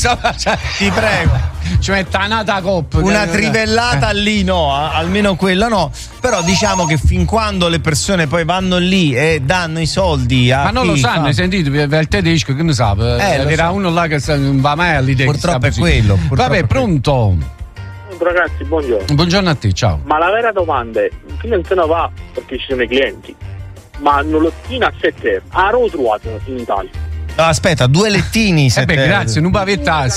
ti prego. Ci mette una coppa. Una trivellata lì no, almeno quella no. Però diciamo che fin quando le persone poi vanno lì e danno i soldi a ma non lo sanno, hai sentito? Il tedesco che ne sa? Era uno là che non va mai all'idea. Purtroppo è quello. Vabbè, pronto? Ragazzi, buongiorno. Buongiorno a te, ciao. Ma la vera domanda è: chi non se ne va perché ci sono i clienti? Ma un lettino a 7 euro, a lo trovato in Italia? No, aspetta, 2 lettini. Grazie, non va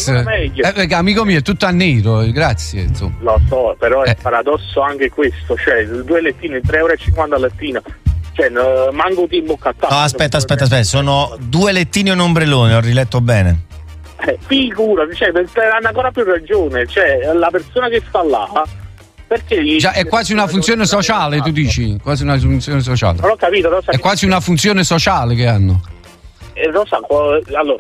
amico mio, è tutto a nero, grazie. Insomma. Lo so, però è paradosso anche questo, cioè 2 lettini, 3,50 euro al lettino. Cioè, manco ti imboccattato. No, aspetta, sono 2 lettini e un ombrellone, ho riletto bene. Figura, cioè, hanno ancora più ragione, cioè, la persona che sta là. Perché è quasi una funzione sociale, tu dici? Quasi una funzione sociale. Non ho capito, Rosa. È quasi una funzione sociale che hanno. Rosa, allora,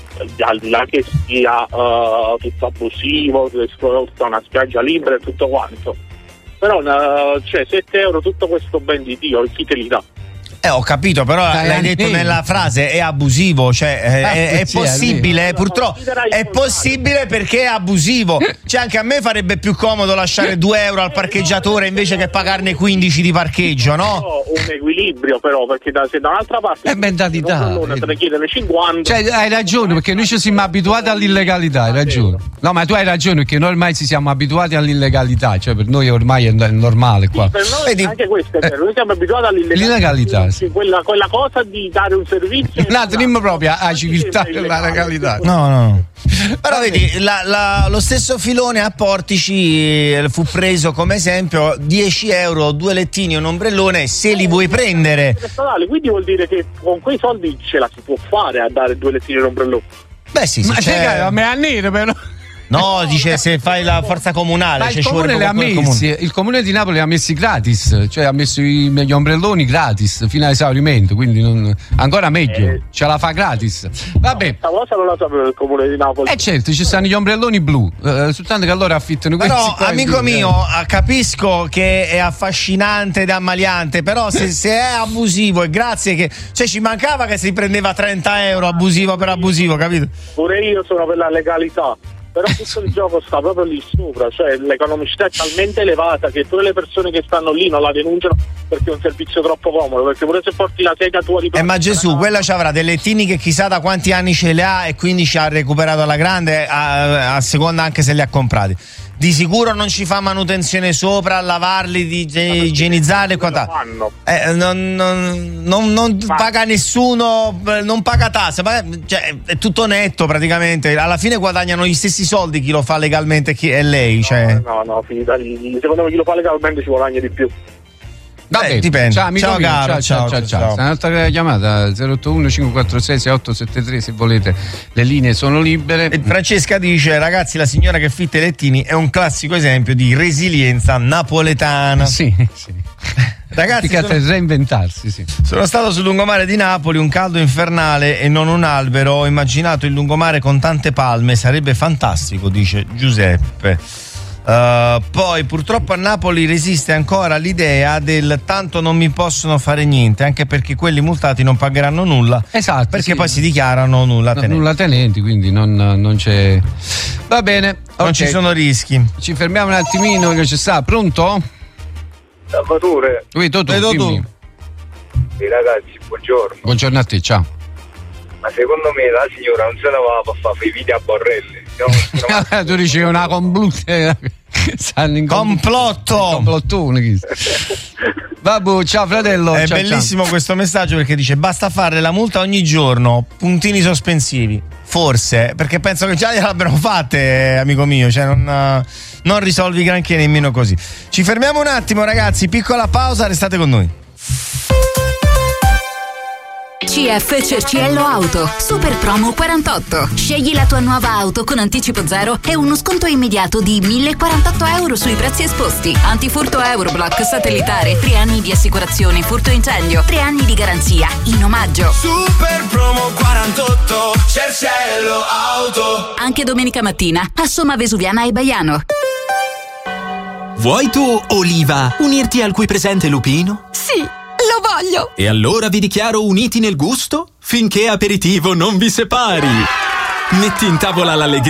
al di là che sia tutto abusivo, tutta una spiaggia libera e tutto quanto, però cioè 7 euro tutto questo ben di Dio, chi te li dà? Ho capito, però l'hai detto nella frase, è abusivo, cioè è possibile, purtroppo è possibile perché è abusivo. Cioè anche a me farebbe più comodo lasciare 2 euro al parcheggiatore invece che pagarne 15 di parcheggio, no? Un equilibrio però, perché se da un'altra parte è mentalità, te ne chiede le 50. Cioè hai ragione, perché noi ci siamo abituati all'illegalità, hai ragione. No, ma tu hai ragione, perché noi ormai ci siamo abituati all'illegalità, cioè per noi ormai è normale qua. Sì, per noi anche questo è vero, noi siamo abituati all'illegalità. Sì. Quella cosa di dare un servizio. No, teniamo proprio a civiltà e la legalità. No. Però vedi, lo stesso filone a Portici fu preso come esempio, 10 euro, 2 lettini e un ombrellone se li vuoi prendere. Quindi vuol dire che con quei soldi ce la si può fare a dare 2 lettini e un ombrellone. Beh sì, ma a me a nero però. No, dice se fai la forza comunale. Ma il comune le ha messi, il comune di Napoli ha messi gratis, cioè ha messo gli ombrelloni gratis fino all'esaurimento, quindi ancora meglio, ce la fa gratis. Vabbè. Questa cosa non la sapevo il comune di Napoli. Certo, ci stanno gli ombrelloni blu, soltanto che allora affittano questi. Però amico mio, capisco che è affascinante ed ammaliante, però se è abusivo, e grazie che cioè ci mancava che si prendeva 30 euro abusivo per abusivo, capito? Pure io sono per la legalità. Però tutto il gioco sta proprio lì sopra, cioè l'economicità è talmente elevata che tutte le persone che stanno lì non la denunciano perché è un servizio troppo comodo, perché pure se porti la sega tua di ma Gesù, quella ci avrà delle lettini che chissà da quanti anni ce le ha e quindi ci ha recuperato alla grande a seconda anche se li ha comprati. Di sicuro non ci fa manutenzione sopra, a lavarli, di igienizzarli e quant'altro. Non paga nessuno, non paga tasse, cioè, è tutto netto praticamente. Alla fine guadagnano gli stessi soldi chi lo fa legalmente e lei. Cioè. No, finita lì. Secondo me chi lo fa legalmente ci guadagna di più. Vabbè, dipende. Ciao caro, ciao. Un'altra chiamata 081 546 6873 se volete, le linee sono libere. E Francesca dice: ragazzi, la signora che fitta i lettini è un classico esempio di resilienza napoletana. Sì. Ragazzi, reinventarsi, sì. Sono stato sul lungomare di Napoli, un caldo infernale e non un albero. Ho immaginato il lungomare con tante palme, sarebbe fantastico, dice Giuseppe. Poi purtroppo a Napoli resiste ancora l'idea del tanto non mi possono fare niente, anche perché quelli multati non pagheranno nulla, esatto, perché poi si dichiarano nulla tenenti, quindi non c'è. Va bene, non ci sono rischi. Ci fermiamo un attimino che ci sta. Pronto? Salvatore. Vedo tu. Sì, ragazzi, Buongiorno a te, ciao. Ma secondo me la signora non se ne va a fare i video a Borrelli. Tu dici una complotto. Complottone. Vabbè, ciao fratello. È ciao, bellissimo questo messaggio perché dice: basta fare la multa ogni giorno, puntini sospensivi. Forse, perché penso che già gliel'abbiano fatte, amico mio, cioè non risolvi granché nemmeno così. Ci fermiamo un attimo, ragazzi, piccola pausa, restate con noi. CF Cerciello Auto, super promo 48. Scegli la tua nuova auto con anticipo zero e uno sconto immediato di 1048 euro sui prezzi esposti. Antifurto Euroblock satellitare, 3 anni di assicurazione furto incendio, 3 anni di garanzia in omaggio. Super promo 48, Cerciello Auto. Anche domenica mattina a Somma Vesuviana e Baiano. Vuoi tu, Oliva, unirti al qui presente Lupino? Sì, lo voglio! E allora vi dichiaro uniti nel gusto finché aperitivo non vi separi. Metti in tavola l'allegria